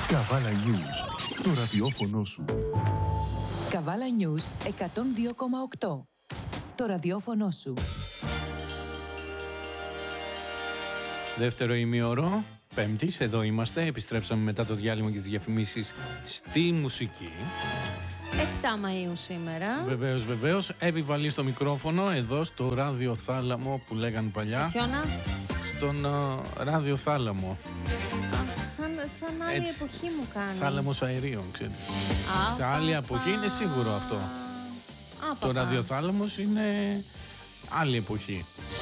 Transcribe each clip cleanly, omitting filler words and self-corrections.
Καβάλα News, το ραδιόφωνο σου. Καβάλα News 102,8. Το ραδιόφωνο σου. Δεύτερο ημίωρο, Πέμπτης, εδώ είμαστε. Επιστρέψαμε μετά το διάλειμμα και τις διαφημίσεις στη μουσική. 7 Μαΐου σήμερα. Βεβαίως. Εύη στο μικρόφωνο, εδώ στο ραδιοθάλαμο που λέγαν παλιά. Σε ποιόνα? Στον ραδιοθάλαμο. Σαν άλλη Έτσι, εποχή μου κάνει. Θάλαμος αερίων, ξέρεις. Σε άλλη εποχή είναι σίγουρο αυτό. Το ραδιοθάλαμος είναι άλλη εποχή.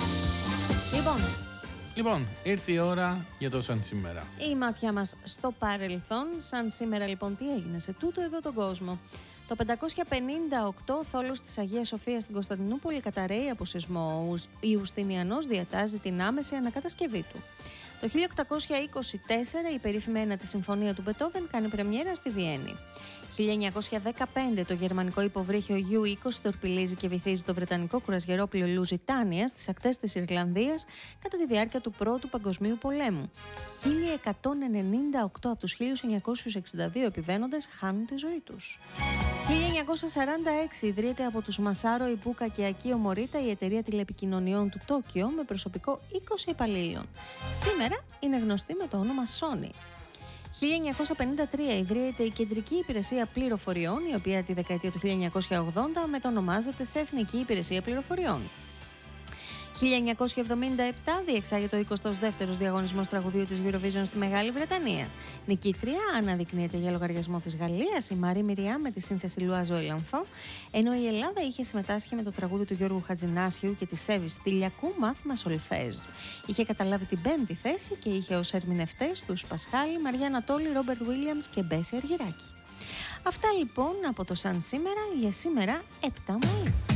Λοιπόν, ήρθε η ώρα για το σαν σήμερα. Η ματιά μας στο παρελθόν. Σαν σήμερα λοιπόν τι έγινε σε τούτο εδώ τον κόσμο. Το 558 θόλος της Αγίας Σοφίας στην Κωνσταντινούπολη καταρρέει από σεισμό. Ο Ιουστινιανός διατάζει την άμεση ανακατασκευή του. Το 1824 η περίφημη ένατη συμφωνία του Μπετόβεν κάνει πρεμιέρα στη Βιέννη. 1915 το γερμανικό υποβρύχιο U-20 τορπιλίζει και βυθίζει το βρετανικό κουρασγερόπλοιο Λουζιτάνια στις ακτές της Ιρλανδίας κατά τη διάρκεια του Πρώτου Παγκοσμίου Πολέμου. 1198 από τους 1962 επιβαίνοντες χάνουν τη ζωή τους. 1946 ιδρύεται από τους Μασάρο Ιμπούκα και Ακίο Μωρίτα η εταιρεία τηλεπικοινωνιών του Τόκιο με προσωπικό 20 υπαλλήλων. Σήμερα είναι γνωστή με το όνομα Sony. 1953 ιδρύεται η Κεντρική Υπηρεσία Πληροφοριών, η οποία τη δεκαετία του 1980 μετονομάζεται σε Εθνική Υπηρεσία Πληροφοριών. 1977 διεξάγεται ο 22ος διαγωνισμός τραγουδίου της Eurovision στη Μεγάλη Βρετανία. Νικήτρια αναδεικνύεται για λογαριασμό της Γαλλίας η Μαρή Μιριά με τη σύνθεση Λουάζο Ελανθό, ενώ η Ελλάδα είχε συμμετάσχει με το τραγούδι του Γιώργου Χατζηνάσιου και της Εύης Στυλιακού Μάθημα Σολφέζ. Είχε καταλάβει την 5η θέση και είχε ως ερμηνευτές τους Πασχάλη, Μαριά Ανατόλη, Ρόμπερτ Βίλιαμς και Μπέση Αργυράκη. Αυτά λοιπόν από το σαν σήμερα για σήμερα 7 Μαΐου.